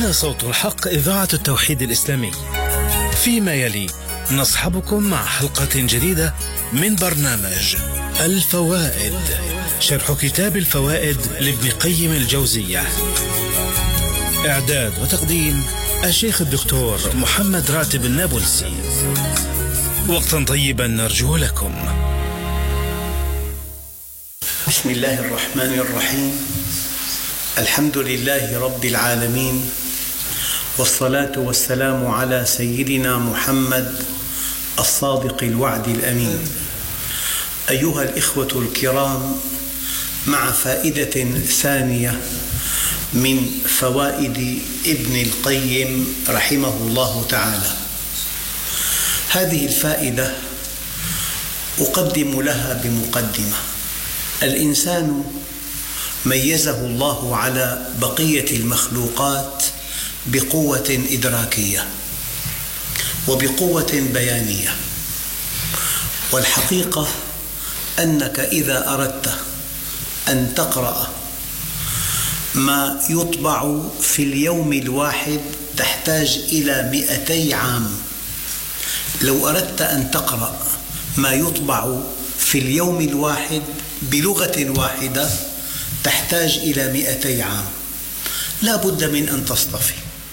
هنا صوت الحق، إذاعة التوحيد الإسلامي. فيما يلي نصحبكم مع حلقة جديدة من برنامج الفوائد، شرح كتاب الفوائد لابن قيم الجوزية. إعداد وتقديم الشيخ الدكتور محمد راتب النابلسي. وقتا طيبا نرجو لكم. بسم الله الرحمن الرحيم. الحمد لله رب العالمين، والصلاة والسلام على سيدنا محمد الصادق الوعد الأمين. أيها الإخوة الكرام، مع فائدة ثانية من فوائد ابن القيم رحمه الله تعالى. هذه الفائدة أقدم لها بمقدمة. الإنسان ميزه الله على بقية المخلوقات بقوة إدراكية وبقوة بيانية، والحقيقة أنك إذا أردت أن تقرأ ما يطبع في اليوم الواحد تحتاج إلى 200 عام. لو أردت أن تقرأ ما يطبع في اليوم الواحد بلغة واحدة تحتاج إلى 200 عام. لا بد من أن تصطفي،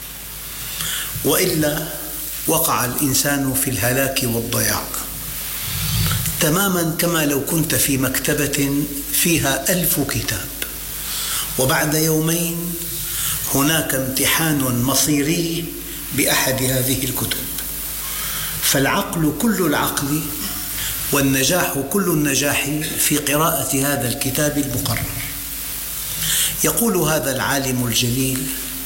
وإلا وقع الإنسان في الهلاك والضياع، تماما كما لو كنت في مكتبة فيها 1000 كتاب، وبعد يومين هناك امتحان مصيري بأحد هذه الكتب، فالعقل كل العقل والنجاح كل النجاح في قراءة هذا الكتاب المقرر. يقول هذا العالم الجليل: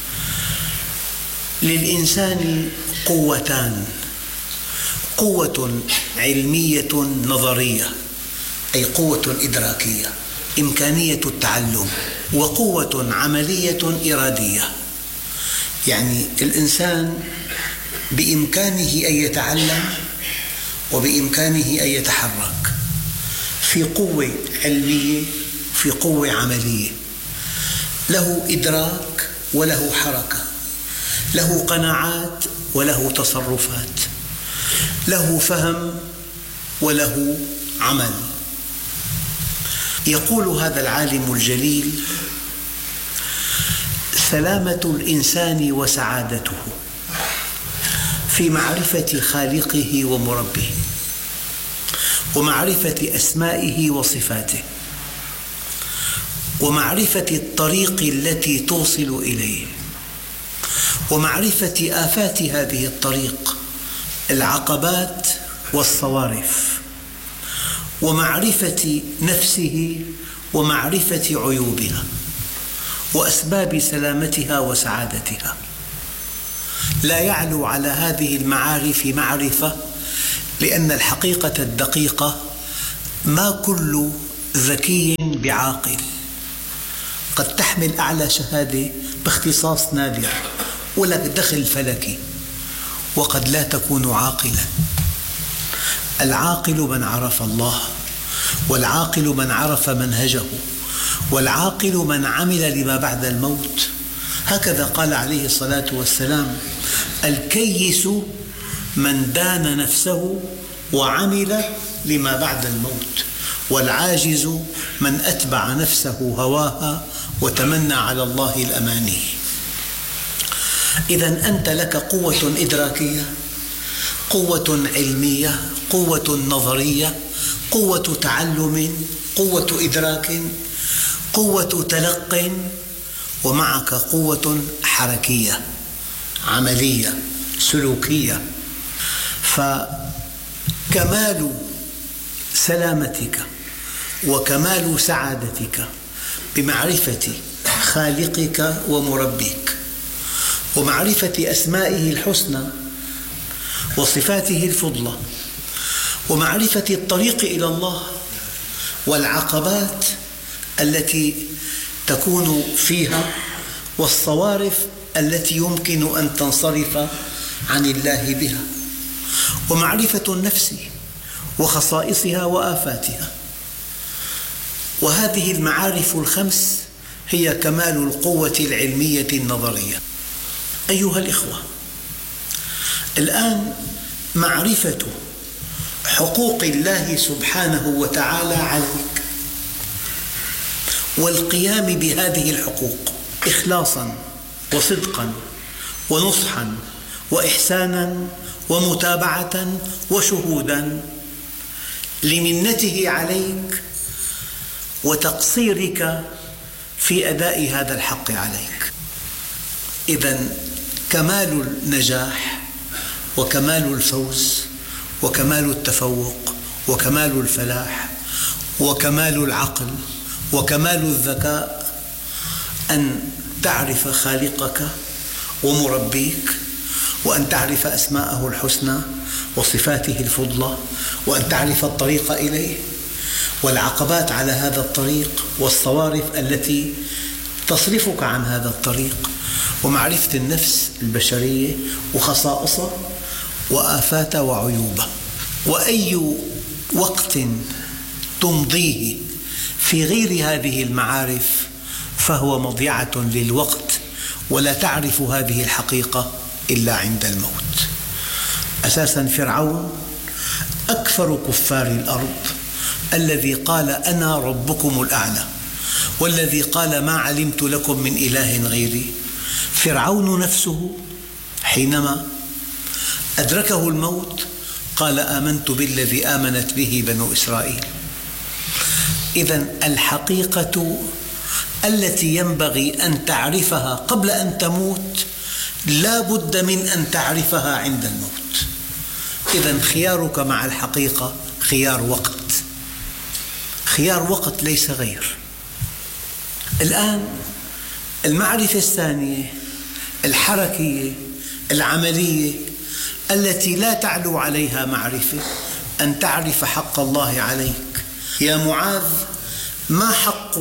للإنسان قوتان، قوة علمية نظرية أي قوة إدراكية إمكانية التعلم، وقوة عملية إرادية، يعني الإنسان بإمكانه أن يتعلم وبإمكانه أن يتحرك، في قوة علمية في قوة عملية، له إدراك وله حركة، له قناعات وله تصرفات، له فهم وله عمل. يقول هذا العالم الجليل: سلامة الإنسان وسعادته في معرفة خالقه ومربيه، ومعرفة أسمائه وصفاته، ومعرفة الطريق التي توصل إليه، ومعرفة آفات هذه الطريق، العقبات والصوارف، ومعرفة نفسه ومعرفة عيوبها وأسباب سلامتها وسعادتها. لا يعلو على هذه المعارف معرفة، لأن الحقيقة الدقيقة ما كل ذكي بعاقل. قد تحمل أعلى شهادة باختصاص نادر ولك دخل فلكي، وقد لا تكون عاقلا. العاقل من عرف الله، والعاقل من عرف منهجه، والعاقل من عمل لما بعد الموت. هكذا قال عليه الصلاة والسلام: الكيس من دان نفسه وعمل لما بعد الموت، والعاجز من أتبع نفسه هواها وتمنى على الله الأماني. إذن أنت لك قوة إدراكية، قوة علمية، قوة نظرية، قوة تعلم، قوة إدراك، قوة تلق، ومعك قوة حركية عملية سلوكية. فكمال سلامتك وكمال سعادتك بمعرفة خالقك ومربيك، ومعرفة أسمائه الحسنى وصفاته الفضلى، ومعرفة الطريق إلى الله والعقبات التي تكون فيها والصوارف التي يمكن أن تنصرف عن الله بها، ومعرفة النفس وخصائصها وآفاتها. وهذه المعارف الخمس هي كمال القوة العلمية النظرية. أيها الإخوة، الآن معرفة حقوق الله سبحانه وتعالى عليك والقيام بهذه الحقوق إخلاصاً وصدقاً ونصحاً وإحساناً ومتابعة وشهوداً لمنته عليك وتقصيرك في أداء هذا الحق عليك. إذن كمال النجاح وكمال الفوز وكمال التفوق وكمال الفلاح وكمال العقل وكمال الذكاء أن تعرف خالقك ومربيك، وأن تعرف أسماءه الحسنى وصفاته الفضلى، وأن تعرف الطريق إليه والعقبات على هذا الطريق والصوارف التي تصرفك عن هذا الطريق، ومعرفة النفس البشرية وخصائصها وآفاتها وعيوبها. وأي وقت تمضيه في غير هذه المعارف فهو مضيعة للوقت، ولا تعرف هذه الحقيقة إلا عند الموت. أساساً فرعون أكثر كفار الأرض، الذي قال أنا ربكم الأعلى، والذي قال ما علمت لكم من إله غيري. فرعون نفسه حينما أدركه الموت قال آمنت بالذي آمنت به بنو إسرائيل. إذن الحقيقة التي ينبغي أن تعرفها قبل أن تموت لا بد من أن تعرفها عند الموت. إذن خيارك مع الحقيقة خيار وقت، خيار وقت ليس غير. الآن المعرفة الثانية الحركية العملية التي لا تعلو عليها معرفة، أن تعرف حق الله عليك. يا معاذ، ما حق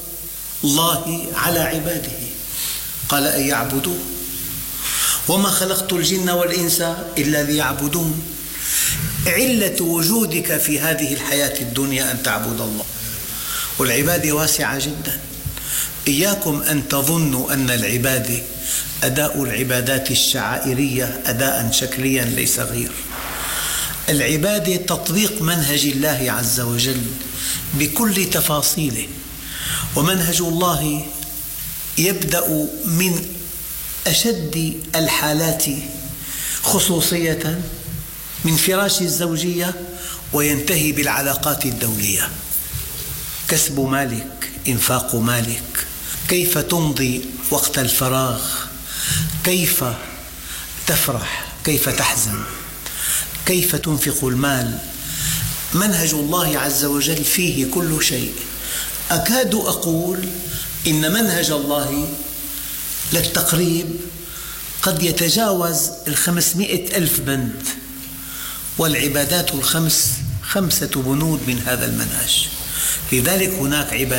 الله على عباده؟ قال أن يعبدوه، وما خلقت الجن والإنس إلا ليعبدون. علة وجودك في هذه الحياة الدنيا أن تعبد الله، والعبادة واسعة جدا. إياكم أن تظنوا أن العبادة أداء العبادات الشعائرية أداء شكليا ليس غير. العبادة تطبيق منهج الله عز وجل بكل تفاصيله، ومنهج الله يبدأ من أشد الحالات خصوصية من فراش الزوجية وينتهي بالعلاقات الدولية. كسب مالك، إنفاق مالك، كيف تمضي وقت الفراغ، كيف تفرح، كيف تحزن، كيف تنفق المال. منهج الله عز وجل فيه كل شيء. أكاد أقول إن منهج الله للتقريب قد يتجاوز 500,000 بند، والعبادات الخمس 5 بنود من هذا المنهج. لذلك هناك عبادات